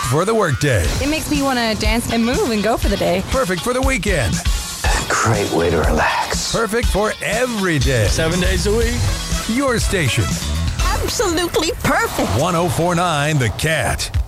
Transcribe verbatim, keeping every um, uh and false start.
for the workday. It makes me want to dance and move and go for the day. Perfect for the weekend. Great way to relax. Perfect for every day. Seven days a week. Your station. Absolutely perfect. one oh four point nine The Cat.